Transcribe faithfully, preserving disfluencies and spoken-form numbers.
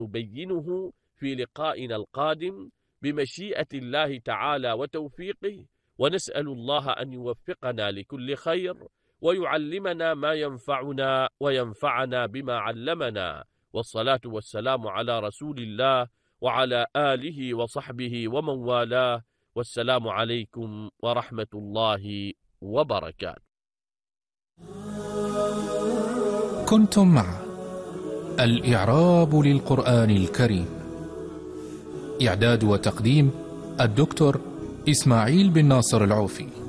نبينه في لقائنا القادم بمشيئة الله تعالى وتوفيقه، ونسأل الله أن يوفقنا لكل خير ويعلمنا ما ينفعنا وينفعنا بما علمنا، والصلاة والسلام على رسول الله وعلى آله وصحبه ومن والاه، والسلام عليكم ورحمة الله وبركاته. كنتم مع الإعراب للقرآن الكريم، إعداد وتقديم الدكتور إسماعيل بن ناصر العوفي.